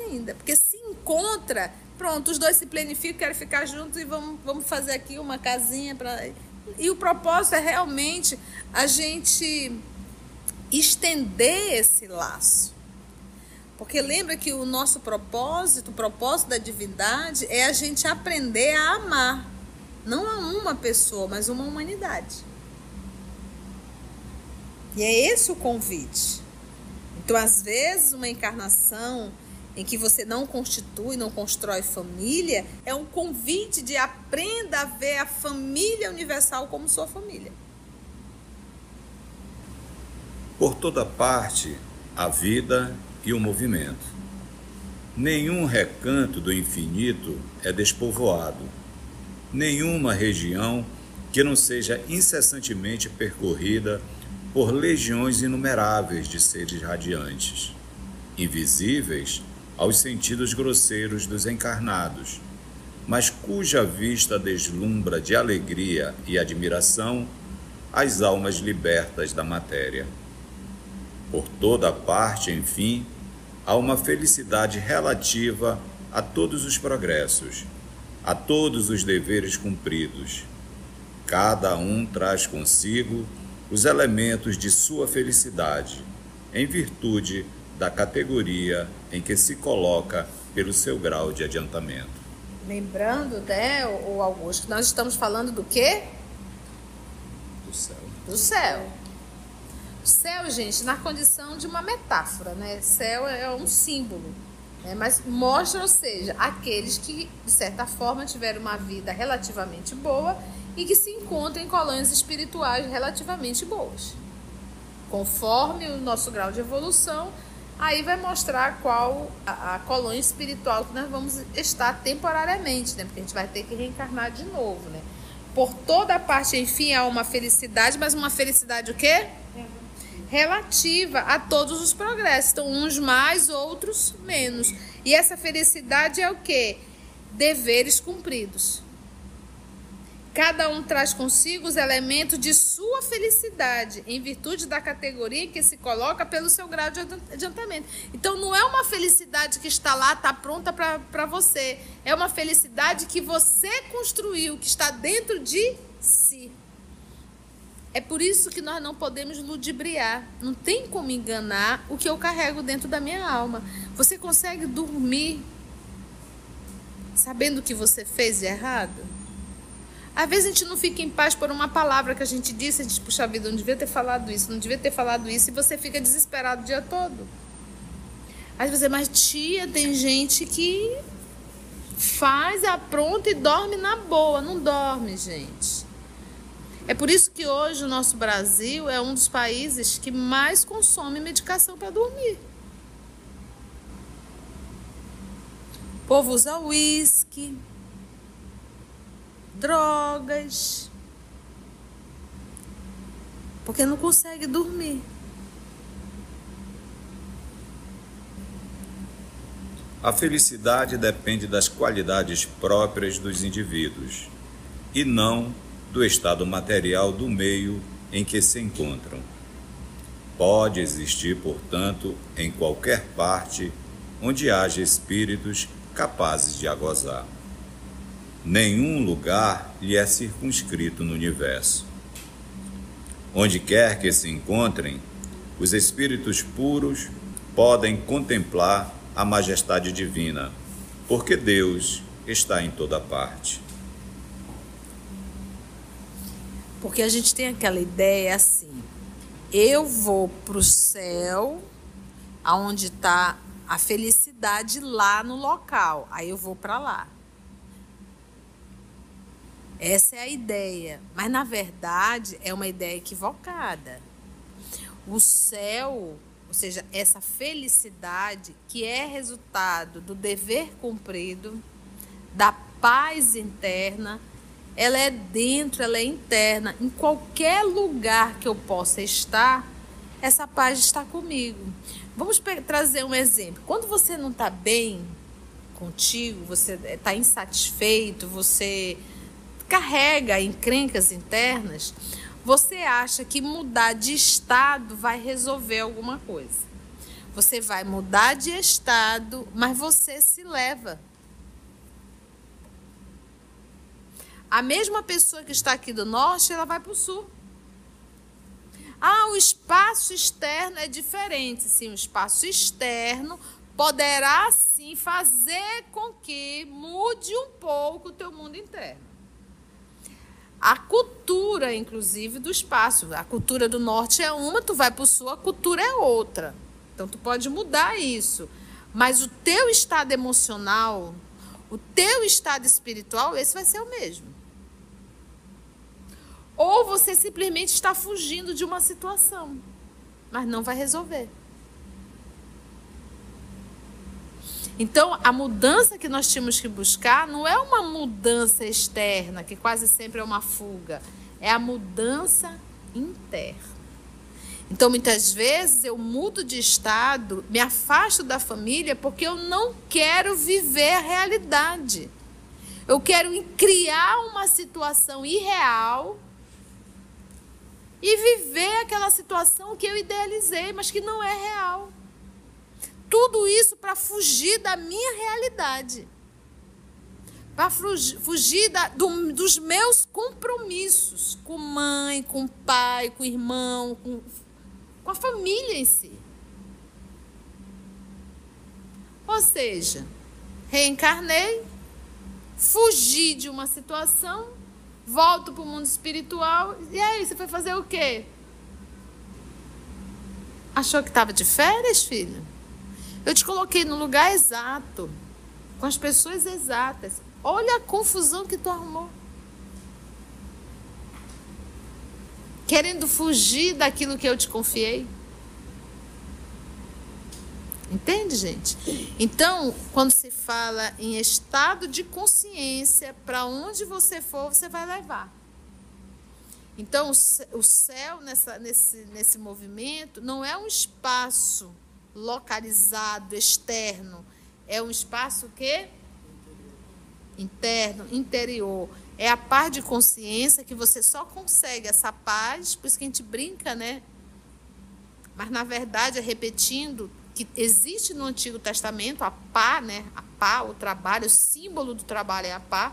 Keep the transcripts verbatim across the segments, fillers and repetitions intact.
ainda. Porque se encontra, pronto, os dois se planificam, querem ficar juntos e vamos, vamos fazer aqui uma casinha para... E o propósito é realmente a gente estender esse laço. Porque lembra que o nosso propósito, o propósito da divindade é a gente aprender a amar. Não a uma pessoa, mas uma humanidade. E é esse o convite. Então, às vezes, uma encarnação em que você não constitui, não constrói família, é um convite de aprenda a ver a família universal como sua família. Por toda parte, a vida e o movimento. Nenhum recanto do infinito é despovoado. Nenhuma região que não seja incessantemente percorrida por legiões inumeráveis de seres radiantes, invisíveis aos sentidos grosseiros dos encarnados, mas cuja vista deslumbra de alegria e admiração as almas libertas da matéria. Por toda parte, enfim, há uma felicidade relativa a todos os progressos, a todos os deveres cumpridos. Cada um traz consigo os elementos de sua felicidade, em virtude da categoria em que se coloca pelo seu grau de adiantamento. Lembrando, né, o Augusto, nós estamos falando do quê? Do céu. Do céu. O céu, gente, na condição de uma metáfora, né? Céu é um símbolo, né? Mas mostra, ou seja, aqueles que, de certa forma, tiveram uma vida relativamente boa e que se encontram em colônias espirituais relativamente boas. Conforme o nosso grau de evolução, aí vai mostrar qual a, a colônia espiritual que nós vamos estar temporariamente, né? Porque a gente vai ter que reencarnar de novo, né? Por toda a parte, enfim, há uma felicidade, mas uma felicidade o quê? Relativa a todos os progressos. Então, uns mais, outros menos. E essa felicidade é o quê? Deveres cumpridos. Cada um traz consigo os elementos de sua felicidade, em virtude da categoria em que se coloca pelo seu grau de adiantamento. Então, não é uma felicidade que está lá, está pronta para você. É uma felicidade que você construiu, que está dentro de si. É por isso que nós não podemos ludibriar. Não tem como enganar o que eu carrego dentro da minha alma. Você consegue dormir sabendo o que você fez de errado? Às vezes a gente não fica em paz por uma palavra que a gente disse, a gente, puxa vida, eu não devia ter falado isso, não devia ter falado isso, e você fica desesperado o dia todo. Aí você, mas tia, tem gente que faz, apronta e dorme na boa. Não dorme, gente. É por isso que hoje o nosso Brasil é um dos países que mais consome medicação para dormir. O povo usa uísque, drogas, porque não consegue dormir. A felicidade depende das qualidades próprias dos indivíduos e não do estado material do meio em que se encontram. Pode existir, portanto, em qualquer parte onde haja espíritos capazes de a gozar. Nenhum lugar lhe é circunscrito no universo. Onde quer que se encontrem, os espíritos puros podem contemplar a majestade divina, porque Deus está em toda parte. Porque a gente tem aquela ideia assim, eu vou para o céu, aonde está a felicidade lá no local, aí eu vou para lá. Essa é a ideia, mas na verdade é uma ideia equivocada. O céu, ou seja, essa felicidade que é resultado do dever cumprido, da paz interna, ela é dentro, ela é interna. Em qualquer lugar que eu possa estar, essa paz está comigo. Vamos trazer um exemplo. Quando você não está bem contigo, você está insatisfeito, você carrega encrencas internas, você acha que mudar de estado vai resolver alguma coisa. Você vai mudar de estado, mas você se leva. A mesma pessoa que está aqui do norte, ela vai para o sul. Ah, o espaço externo é diferente. Sim, o espaço externo poderá, sim, fazer com que mude um pouco o teu mundo interno. A cultura, inclusive, do espaço. A cultura do norte é uma, tu vai para o sul, a cultura é outra. Então, tu pode mudar isso. Mas o teu estado emocional, o teu estado espiritual, esse vai ser o mesmo. Ou você simplesmente está fugindo de uma situação, mas não vai resolver. Então, a mudança que nós temos que buscar não é uma mudança externa, que quase sempre é uma fuga. É a mudança interna. Então, muitas vezes, eu mudo de estado, me afasto da família, porque eu não quero viver a realidade. Eu quero criar uma situação irreal e viver aquela situação que eu idealizei, mas que não é real. Tudo isso para fugir da minha realidade. Para fugir da, do, dos meus compromissos com mãe, com pai, com irmão, com, com a família em si. Ou seja, reencarnei, fugi de uma situação, volto para o mundo espiritual. E aí, você foi fazer o quê? Achou que estava de férias, filho? Eu te coloquei no lugar exato, com as pessoas exatas. Olha a confusão que tu arrumou. Querendo fugir daquilo que eu te confiei. Entende, gente? Então, quando se fala em estado de consciência, para onde você for, você vai levar. Então, o céu, nessa, nesse, nesse movimento, não é um espaço localizado, externo. É um espaço o quê? Interno, interior. É a paz de consciência que você só consegue essa paz, por isso que a gente brinca, né? Mas, na verdade, é repetindo que existe no Antigo Testamento a pá, né? A pá, o trabalho, o símbolo do trabalho é a pá.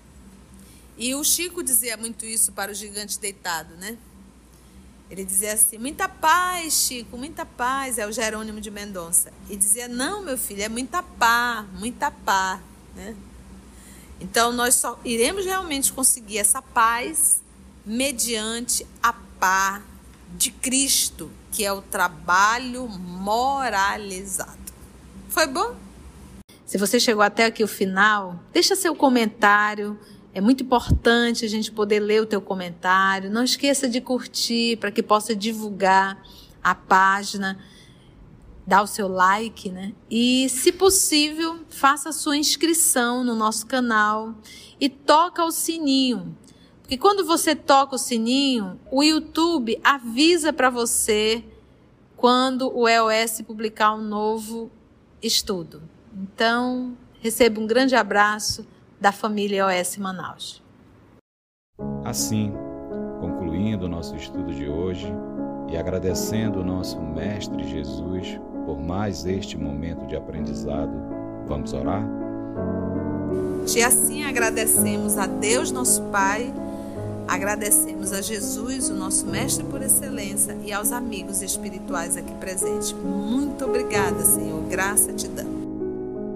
E o Chico dizia muito isso para o gigante deitado, né? Ele dizia assim, muita paz, Chico, muita paz, é o Jerônimo de Mendonça. E dizia, não, meu filho, é muita pá, muita pá, né? Então, nós só iremos realmente conseguir essa paz mediante a pá de Cristo, que é o trabalho moralizado. Foi bom? Se você chegou até aqui o final, deixa seu comentário. É muito importante a gente poder ler o teu comentário. Não esqueça de curtir para que possa divulgar a página. Dá o seu like, né? E, se possível, faça a sua inscrição no nosso canal e toca o sininho. Porque quando você toca o sininho, o YouTube avisa para você quando o E O S publicar um novo estudo. Então, receba um grande abraço da família E O S Manaus. Assim, concluindo o nosso estudo de hoje e agradecendo o nosso Mestre Jesus por mais este momento de aprendizado, vamos orar? E assim agradecemos a Deus, nosso Pai, agradecemos a Jesus, o nosso Mestre por excelência, e aos amigos espirituais aqui presentes. Muito obrigada, Senhor, graça te damos.